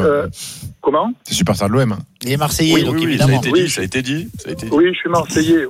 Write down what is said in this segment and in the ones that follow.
Comment ? C'est supporter de l'OM. Hein. Il est Marseillais, donc évidemment. Ça a été dit. Oui, je suis Marseillais.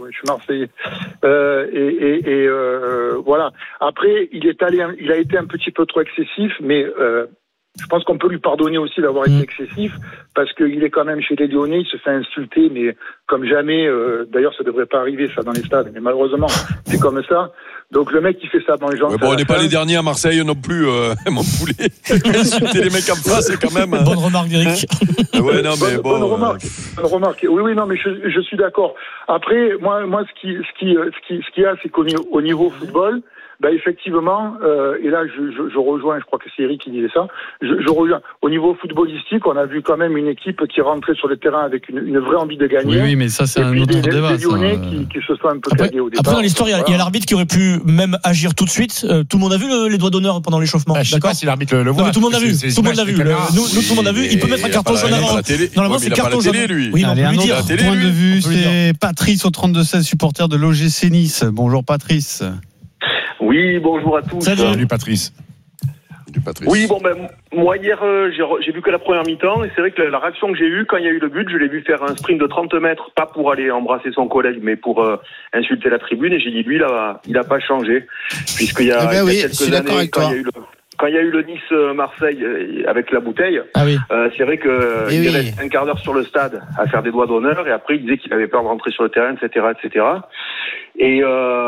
Voilà. Après, il a été un petit peu trop excessif, mais je pense qu'on peut lui pardonner aussi d'avoir été excessif, parce qu'il est quand même chez les Lyonnais, il se fait insulter, mais comme jamais. D'ailleurs, ça devrait pas arriver ça dans les stades, mais malheureusement, c'est comme ça. Donc le mec qui fait ça dans les gens. Ouais, bon, on n'est pas les derniers à Marseille non plus, mon poulet. Insulter les mecs en face, c'est quand même. Bonne remarque, Eric. Ouais, non, mais bon. Bonne remarque. Oui, non, mais je suis d'accord. Après, moi, ce qu'il y a, c'est qu'au niveau football, effectivement, et là, je rejoins, je crois que c'est Eric qui disait ça, je rejoins. Au niveau footballistique, on a vu quand même une équipe qui rentrait sur le terrain avec une vraie envie de gagner. Oui, mais ça, c'est un autre débat. Des Lyonnais qui se sont un peu cagués au départ. Après, dans l'histoire, il y a l'arbitre qui aurait pu même agir tout de suite. Tout le monde a vu les doigts d'honneur pendant l'échauffement. Je sais pas si l'arbitre le voit. Non, mais tout le monde l'a vu. Tout le monde l'a vu. Nous, tout le monde l'a vu. Il peut mettre un carton jaune avant. Normalement, c'est carton jaune. Oui, allez, un autre point de vue, c'est Patrice au 32-16, supporter de l'OGC Nice. Bonjour Patrice. Oui, bonjour à tous. Salut Patrice. Oui, moi hier, j'ai vu que la première mi-temps, et c'est vrai que la réaction que j'ai eue quand il y a eu le but, je l'ai vu faire un sprint de 30 mètres, pas pour aller embrasser son collègue, mais pour insulter la tribune, et j'ai dit, lui, il a pas changé, puisqu'il y a, quelques années, quand il y a eu le Nice-Marseille avec la bouteille, c'est vrai que il reste un quart d'heure sur le stade à faire des doigts d'honneur, et après il disait qu'il avait peur de rentrer sur le terrain, etc., etc. Et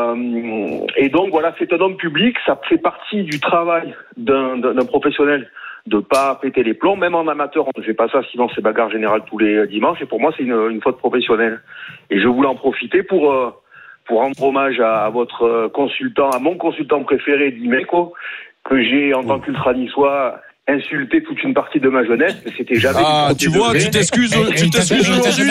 donc voilà, c'est un homme public, ça fait partie du travail d'un professionnel de pas péter les plombs, même en amateur, on ne fait pas ça, sinon c'est bagarre générale tous les dimanches, et pour moi c'est une faute professionnelle. Et je voulais en profiter pour rendre hommage à votre consultant, à mon consultant préféré, Dimeco, que j'ai en tant qu'ultra-niçois insulté toute une partie de ma jeunesse, mais c'était jamais. Ah, tu vois, tu t'excuses aujourd'hui.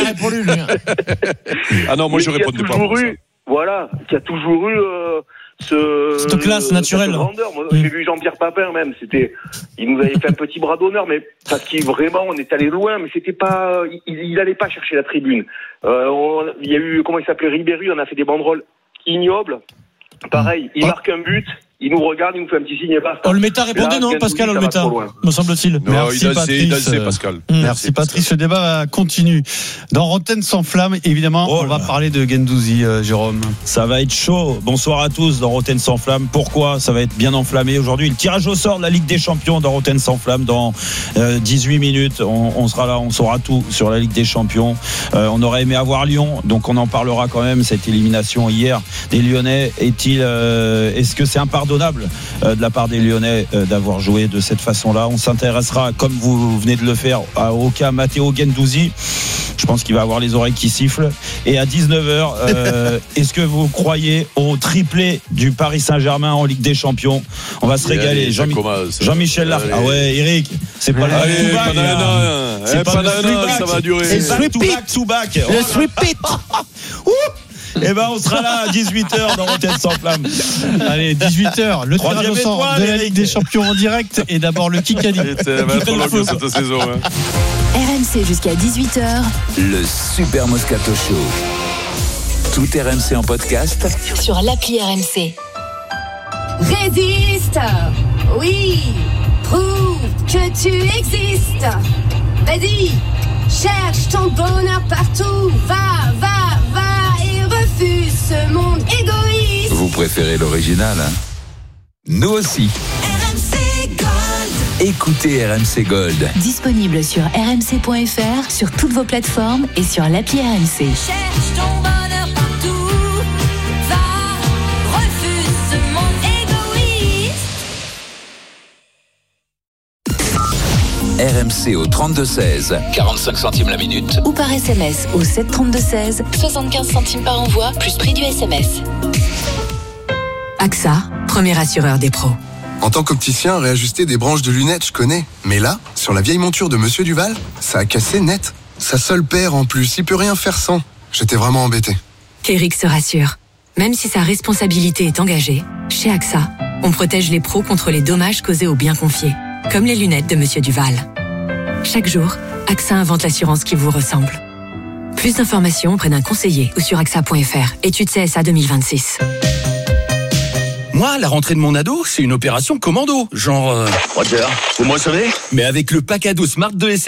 Ah non, moi je répondais pas. Voilà, qui a toujours eu cette classe naturelle. Cette grandeur. Moi, j'ai vu Jean-Pierre Papin même. Il nous avait fait un petit bras d'honneur, mais parce qu'il vraiment, on est allé loin, mais c'était pas, il allait pas chercher la tribune. Il y a eu, comment il s'appelait, Ribéry, on a fait des banderoles ignobles. Pareil, il marque un but. Il nous regarde, il nous fait un petit signe et basta. Olmeta répondait, non, Pascal Olmeta, me semble-t-il. Merci Patrice. Pascal. Merci Patrice. Le débat continue. Dans Rotten sans flamme, évidemment, on va parler de Guendouzi, Jérôme. Ça va être chaud. Bonsoir à tous dans Rotten sans flamme. Pourquoi ? Ça va être bien enflammé aujourd'hui. Le tirage au sort de la Ligue des Champions dans Rotten sans flamme dans 18 minutes. On sera là, on saura tout sur la Ligue des Champions. On aurait aimé avoir Lyon, donc on en parlera quand même. Cette élimination hier des Lyonnais, est-ce que c'est impardonnable de la part des Lyonnais d'avoir joué de cette façon-là? On s'intéressera, comme vous venez de le faire, au cas Matteo Guendouzi. Je pense qu'il va avoir les oreilles qui sifflent. Et à 19h, est-ce que vous croyez au triplé du Paris Saint-Germain en Ligue des Champions? On va se régaler. Jean-Michel Larquet. Ah ouais, Eric, c'est pas le c'est pas ça va durer. C'est back-to-back. Le sweep-it. Eh ben, on sera là à 18h dans Rotten sans flamme. Allez, 18h, le tirage au sort de la Ligue des Champions en direct. Et d'abord le Kikadi. Ça va être long cette saison. RMC jusqu'à 18h. Le Super Moscato Show. Tout RMC en podcast sur l'appli RMC. Résiste. Oui. Prouve que tu existes. Vas-y. Cherche ton bonheur partout. Va. Refuse ce monde égoïste. Vous préférez l'original, hein? Nous aussi. RMC Gold. Écoutez RMC Gold. Disponible sur rmc.fr, sur toutes vos plateformes et sur l'appli RMC. Cherche ton bonheur partout. Va. Refuse ce monde égoïste. RMC au 32-16. 45 centimes la minute. Ou par SMS au 732-16. 75 centimes par envoi, plus prix du SMS. AXA, premier assureur des pros. En tant qu'opticien, réajuster des branches de lunettes, je connais. Mais là, sur la vieille monture de Monsieur Duval, ça a cassé net. Sa seule paire en plus, il peut rien faire sans. J'étais vraiment embêté. Qu'Eric se rassure. Même si sa responsabilité est engagée, chez AXA, on protège les pros contre les dommages causés aux biens confiés. Comme les lunettes de Monsieur Duval. Chaque jour, AXA invente l'assurance qui vous ressemble. Plus d'informations auprès d'un conseiller ou sur AXA.fr. Étude CSA 2026. Moi, la rentrée de mon ado, c'est une opération commando. Genre... Roger, vous me recevez ? Mais avec le pack ado Smart 2 SR.